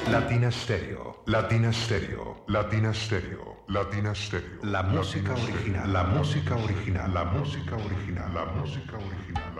Latina Stereo, Latina Stereo, Latina Stereo, Latina Stereo. La música original, la música original, la música original, la música original.